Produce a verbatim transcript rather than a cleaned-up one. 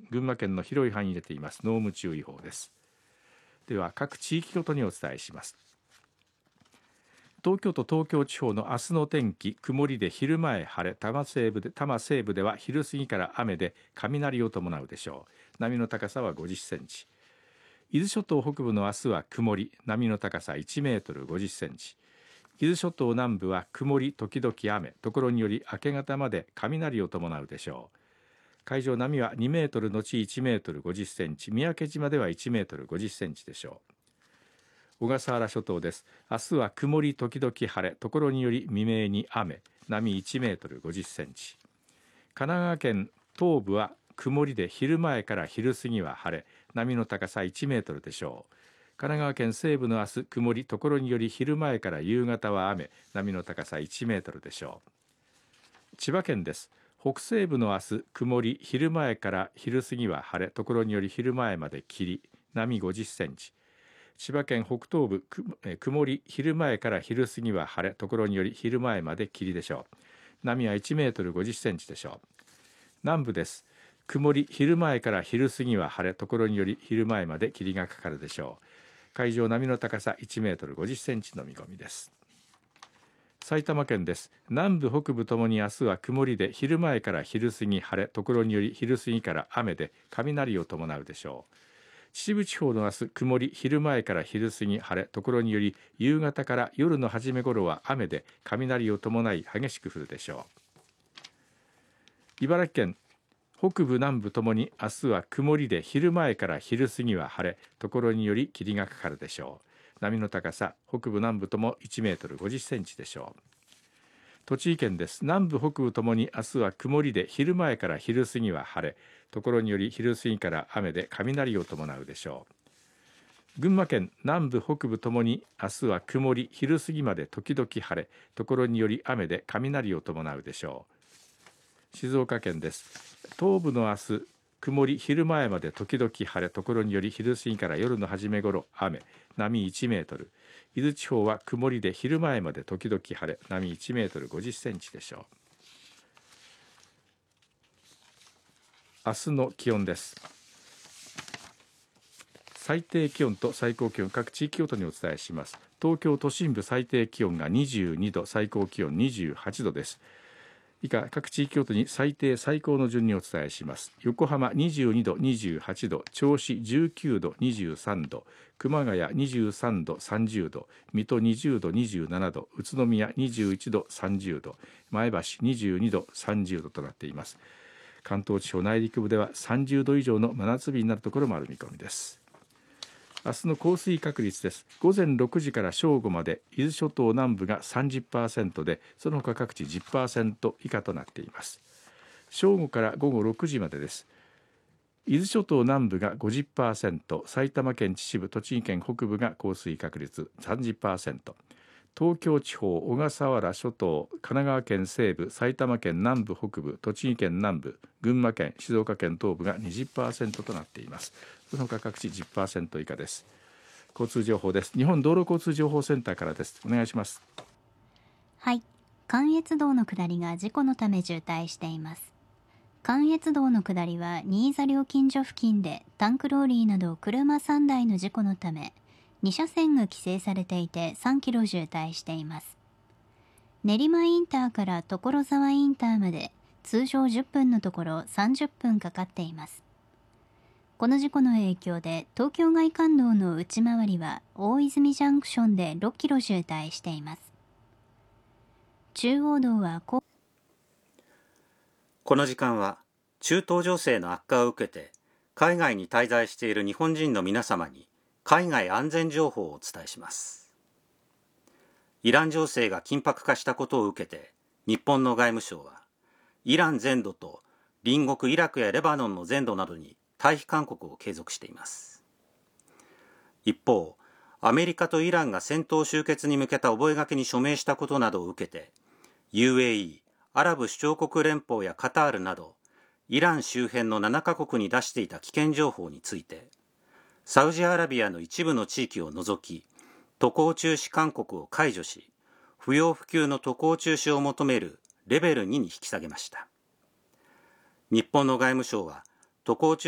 群馬県の広い範囲に出ています濃霧注意報です。では各地域ごとにお伝えします。東京都東京地方の明日の天気、曇りで昼前晴れ、多摩西部で、多摩西部では昼過ぎから雨で雷を伴うでしょう。波の高さはごじゅっセンチ。伊豆諸島北部の明日は曇り、波の高さいちメートルごじゅっセンチ。伊豆諸島南部は曇り時々雨、ところにより明け方まで雷を伴うでしょう。海上波はにメートルのちいちメートルごじゅっセンチ、三宅島ではいちメートルごじゅっセンチでしょう。小笠原諸島です。明日は曇り時々晴れ、ところにより未明に雨、波いちメートルごじゅっセンチ。神奈川県東部は曇りで昼前から昼過ぎは晴れ、波の高さいちメートルでしょう。神奈川県西部の明日曇り、ところにより昼前から夕方は雨、波の高さいちメートルでしょう。千葉県です。北西部の明日曇り、昼前から昼過ぎは晴れ、ところにより昼前まで霧、波ごじゅっセンチ。千葉県北東部曇り、昼前から昼過ぎは晴れ、ところにより昼前まで霧でしょう。波はいちメートルごじゅっセンチでしょう。南部です。曇り、昼前から昼過ぎは晴れ、ところにより昼前まで霧がかかるでしょう。海上波の高さいちメートルごじゅっセンチの見込みです。埼玉県です。南部北部ともに明日は曇りで昼前から昼過ぎ晴れ、ところにより昼過ぎから雨で雷を伴うでしょう。秩父地方の明日曇り、昼前から昼過ぎ晴れ、ところにより夕方から夜の初め頃は雨で雷を伴い激しく降るでしょう。茨城県北部南部ともに明日は曇りで昼前から昼過ぎは晴れ、ところにより霧がかかるでしょう。波の高さ北部南部ともいちメートルごじゅっセンチでしょう。栃木県です。南部北部ともに明日は曇りで昼前から昼過ぎは晴れ、ところにより昼過ぎから雨で雷を伴うでしょう。群馬県南部北部ともに明日は曇り、昼過ぎまで時々晴れ、ところにより雨で雷を伴うでしょう。静岡県です。東部の明日曇り、昼前まで時々晴れ、ところにより昼過ぎから夜の初め頃雨、波いちメートル。伊豆地方は曇りで昼前まで時々晴れ、波いちメートルごじゅっセンチでしょう。明日の気温です。最低気温と最高気温、各地域ごとにお伝えします。東京都心部最低気温がにじゅうにど、最高気温にじゅうはちどです。以下各地域ごとに最低最高の順にお伝えします。横浜にじゅうにど、にじゅうはちど、銚子じゅうきゅうど、にじゅうさんど、熊谷にじゅうさんど、さんじゅうど、水戸にじゅうど、にじゅうななど、宇都宮にじゅういちど、さんじゅうど、前橋にじゅうにど、さんじゅうどとなっています。関東地方内陸部ではさんじゅうど以上の真夏日になるところもある見込みです。明日の降水確率です。午前ろくじから正午まで伊豆諸島南部が さんじゅっパーセント で、その他各地 じゅっパーセント 以下となっています。正午から午後ろくじまでです。伊豆諸島南部が ごじゅっパーセント、埼玉県秩父、栃木県北部が降水確率 さんじゅっパーセント、東京地方、小笠原諸島、神奈川県西部、埼玉県南部北部、栃木県南部、群馬県、静岡県東部が にじゅっパーセント となっています。その他各地 じゅっパーセント 以下です。交通情報です。日本道路交通情報センターからです。お願いします。 はい、関越道の下りが事故のため渋滞しています。関越道の下りは新座料金所付近でタンクローリーなど車さんだいの事故のために車線が規制されていてさんキロ渋滞しています。練馬インターから所沢インターまで通常じゅっぷんのところさんじゅっぷんかかっています。この事故の影響で東京外環道の内回りは大泉ジャンクションでろっキロ渋滞しています。中央道はここの時間は中東情勢の悪化を受けて海外に滞在している日本人の皆様に海外安全情報をお伝えします。イラン情勢が緊迫化したことを受けて日本の外務省はイラン全土と隣国イラクやレバノンの全土などに退避勧告を継続しています。一方、アメリカとイランが戦闘終結に向けた覚書に署名したことなどを受けて ユーエーイー、アラブ首長国連邦やカタールなどイラン周辺のななカ国に出していた危険情報についてサウジアラビアの一部の地域を除き渡航中止勧告を解除し不要不急の渡航中止を求めるレベルにに引き下げました。日本の外務省は渡航中